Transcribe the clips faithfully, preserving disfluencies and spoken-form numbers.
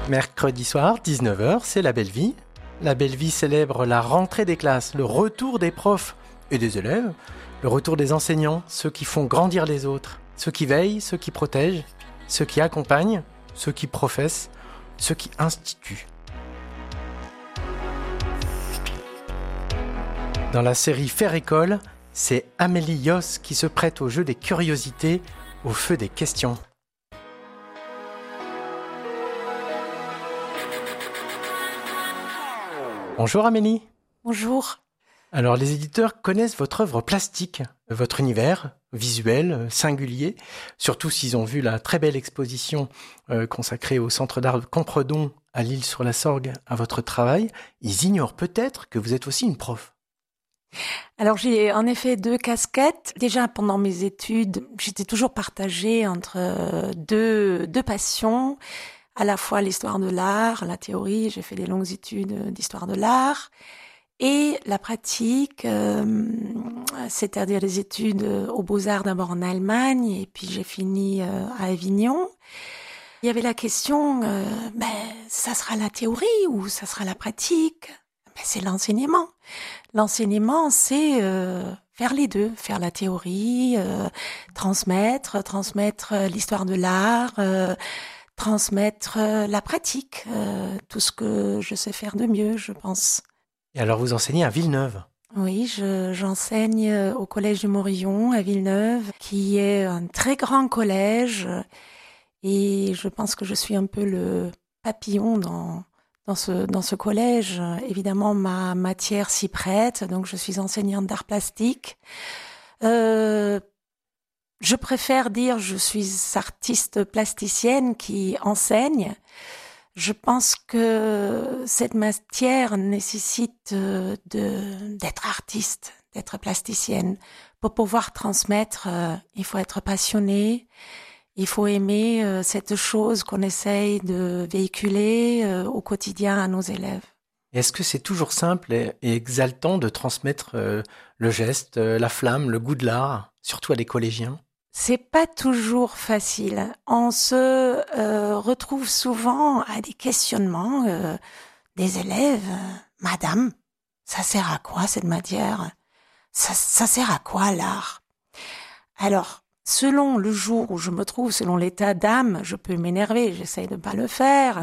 Mercredi soir, dix-neuf heures, c'est La Belle Vie. La Belle Vie célèbre la rentrée des classes, le retour des profs et des élèves, le retour des enseignants, ceux qui font grandir les autres, ceux qui veillent, ceux qui protègent, ceux qui accompagnent, ceux qui professent, ceux qui instituent. Dans la série Faire école, c'est Amélie Yoss qui se prête au jeu des curiosités, au feu des questions. Bonjour Amélie. Bonjour. Alors les éditeurs connaissent votre œuvre plastique, votre univers visuel, singulier, surtout s'ils ont vu la très belle exposition euh, consacrée au Centre d'art de Compredon à l'Isle-sur-la-Sorgue à votre travail. Ils ignorent peut-être que vous êtes aussi une prof. Alors j'ai en effet deux casquettes. Déjà pendant mes études, j'étais toujours partagée entre deux, deux passions, à la fois l'histoire de l'art, la théorie, j'ai fait des longues études d'histoire de l'art, et la pratique, euh, c'est-à-dire les études aux Beaux-Arts d'abord en Allemagne, et puis j'ai fini euh, à Avignon. Il y avait la question, euh, ben, ça sera la théorie ou ça sera la pratique ? Ben, c'est l'enseignement. L'enseignement, c'est euh, faire les deux, faire la théorie, euh, transmettre, transmettre l'histoire de l'art, euh, transmettre euh, la pratique, euh, tout ce que je sais faire de mieux, je pense. Et alors vous enseignez à Villeneuve ? Oui, je, j'enseigne au Collège du Morillon à Villeneuve, qui est un très grand collège, et je pense que je suis un peu le papillon dans, dans, ce, dans ce collège. Évidemment, ma matière s'y prête, donc je suis enseignante d'art plastique. Euh, je préfère dire je suis artiste plasticienne qui enseigne. Je pense que cette matière nécessite de, d'être artiste, d'être plasticienne. Pour pouvoir transmettre, euh, il faut être passionné, il faut aimer euh, cette chose qu'on essaye de véhiculer euh, au quotidien à nos élèves. Est-ce que c'est toujours simple et, et exaltant de transmettre euh, le geste, euh, la flamme, le goût de l'art, surtout à des collégiens ? C'est pas toujours facile. On se euh, retrouve souvent à des questionnements euh, des élèves. Madame, ça sert à quoi cette matière ? ça, ça sert à quoi l'art ? Alors, selon le jour où je me trouve, selon l'état d'âme, je peux m'énerver, j'essaye de ne pas le faire.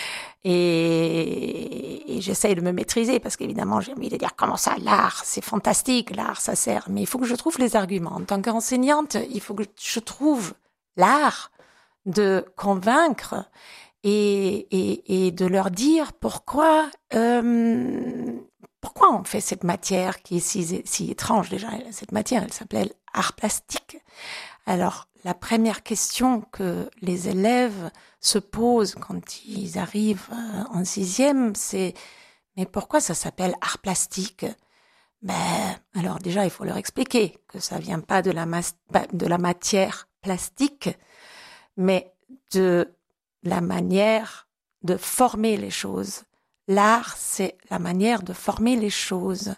Et, et j'essaye de me maîtriser parce qu'évidemment, j'ai envie de dire comment ça, l'art, c'est fantastique, l'art, ça sert. Mais il faut que je trouve les arguments. En tant qu'enseignante, il faut que je trouve l'art de convaincre et, et, et de leur dire pourquoi, euh, pourquoi on fait cette matière qui est si, si étrange déjà. Cette matière, elle s'appelle art plastique. Alors, la première question que les élèves se posent quand ils arrivent en sixième, c'est « mais pourquoi ça s'appelle art plastique ?» Ben, alors déjà, il faut leur expliquer que ça vient pas de la, mas- de la matière plastique, mais de la manière de former les choses. L'art, c'est la manière de former les choses.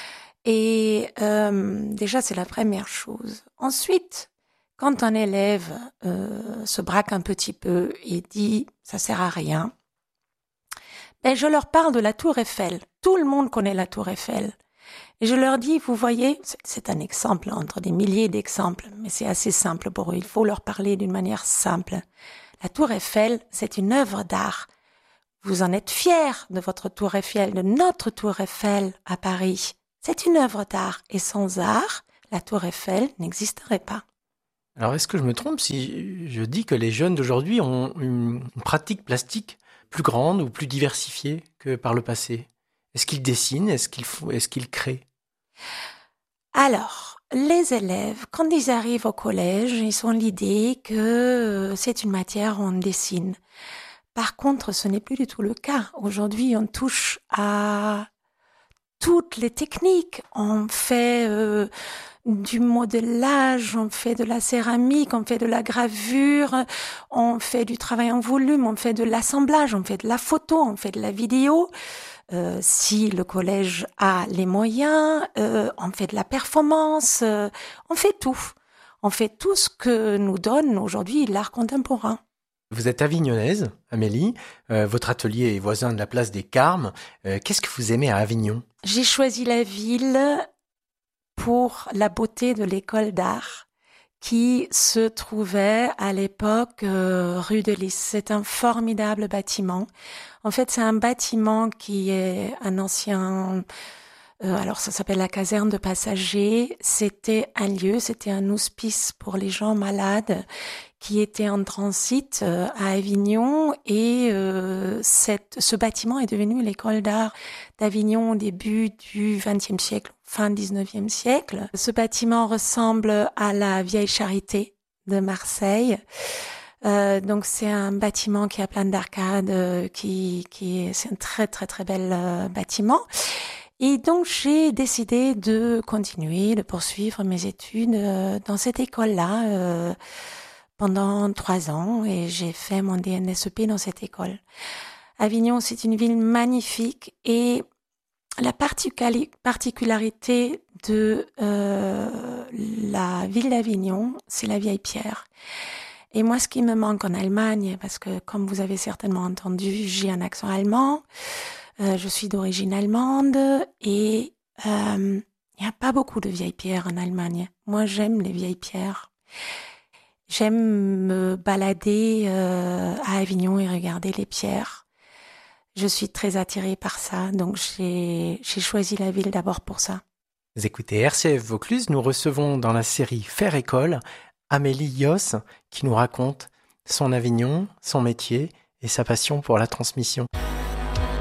Et euh, déjà, c'est la première chose. Ensuite, quand un élève euh, se braque un petit peu et dit « ça sert à rien », ben je leur parle de la Tour Eiffel. Tout le monde connaît la Tour Eiffel. Et je leur dis, vous voyez, c'est, c'est un exemple entre des milliers d'exemples, mais c'est assez simple pour eux. Il faut leur parler d'une manière simple. La Tour Eiffel, c'est une œuvre d'art. Vous en êtes fiers de votre Tour Eiffel, de notre Tour Eiffel à Paris. C'est une œuvre d'art. Et sans art, la Tour Eiffel n'existerait pas. Alors, est-ce que je me trompe si je dis que les jeunes d'aujourd'hui ont une pratique plastique plus grande ou plus diversifiée que par le passé ? Est-ce qu'ils dessinent ? Est-ce qu'ils, font, est-ce qu'ils créent ? Alors, les élèves, quand ils arrivent au collège, ils ont l'idée que c'est une matière où on dessine. Par contre, ce n'est plus du tout le cas. Aujourd'hui, on touche à toutes les techniques. On fait euh, du modelage, on fait de la céramique, on fait de la gravure, on fait du travail en volume, on fait de l'assemblage, on fait de la photo, on fait de la vidéo. Euh, si le collège a les moyens, euh, on fait de la performance, euh, on fait tout. On fait tout ce que nous donne aujourd'hui l'art contemporain. Vous êtes avignonnaise, Amélie. Euh, votre atelier est voisin de la place des Carmes. Euh, qu'est-ce que vous aimez à Avignon ? J'ai choisi la ville pour la beauté de l'école d'art qui se trouvait à l'époque euh, rue de Lys. C'est un formidable bâtiment. En fait, c'est un bâtiment qui est un ancien... Euh, alors, ça s'appelle la caserne de passagers. C'était un lieu, c'était un hospice pour les gens malades qui étaient en transit euh, à Avignon. Et euh, cette, ce bâtiment est devenu l'école d'art d'Avignon au début du vingtième siècle, fin dix-neuvième siècle. Ce bâtiment ressemble à la Vieille Charité de Marseille. Euh, donc c'est un bâtiment qui a plein d'arcades, euh, qui, qui est, c'est un très très très bel euh, bâtiment. Et donc, j'ai décidé de continuer, de poursuivre mes études euh, dans cette école-là euh, pendant trois ans et j'ai fait mon D N S E P dans cette école. Avignon, c'est une ville magnifique et la particuli- particularité de euh, la ville d'Avignon, c'est la vieille pierre. Et moi, ce qui me manque en Allemagne, parce que comme vous avez certainement entendu, j'ai un accent allemand, Euh, je suis d'origine allemande et il euh, n'y a pas beaucoup de vieilles pierres en Allemagne. Moi, j'aime les vieilles pierres. J'aime me balader euh, à Avignon et regarder les pierres. Je suis très attirée par ça, donc j'ai, j'ai choisi la ville d'abord pour ça. Vous écoutez R C F Vaucluse, nous recevons dans la série Faire École Amélie Yoss qui nous raconte son Avignon, son métier et sa passion pour la transmission.